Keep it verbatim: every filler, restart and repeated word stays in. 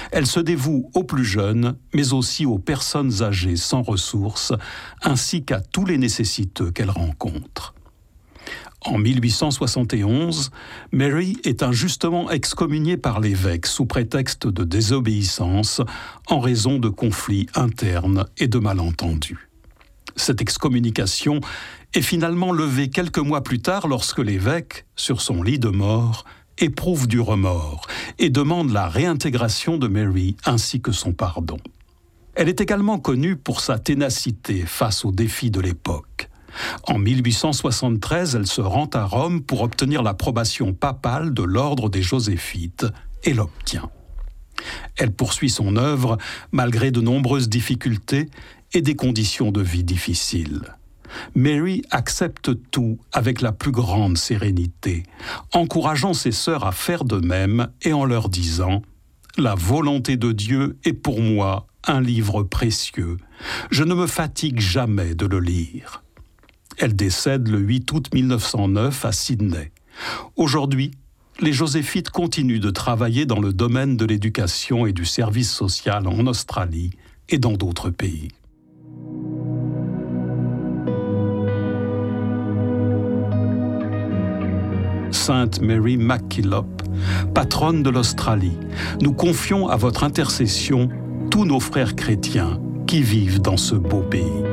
Elle se dévoue aux plus jeunes, mais aussi aux personnes âgées sans ressources, ainsi qu'à tous les nécessiteux qu'elle rencontre. En mille huit cent soixante et onze, Mary est injustement excommuniée par l'évêque sous prétexte de désobéissance en raison de conflits internes et de malentendus. Cette excommunication est finalement levée quelques mois plus tard lorsque l'évêque, sur son lit de mort, éprouve du remords et demande la réintégration de Mary ainsi que son pardon. Elle est également connue pour sa ténacité face aux défis de l'époque. En mille huit cent soixante-treize, elle se rend à Rome pour obtenir l'approbation papale de l'ordre des Joséphites et l'obtient. Elle poursuit son œuvre malgré de nombreuses difficultés et des conditions de vie difficiles. Mary accepte tout avec la plus grande sérénité, encourageant ses sœurs à faire de même et en leur disant « La volonté de Dieu est pour moi un livre précieux. Je ne me fatigue jamais de le lire. » Elle décède le huit août mille neuf cent neuf à Sydney. Aujourd'hui, les Joséphites continuent de travailler dans le domaine de l'éducation et du service social en Australie et dans d'autres pays. Sainte Mary MacKillop, patronne de l'Australie, nous confions à votre intercession tous nos frères chrétiens qui vivent dans ce beau pays.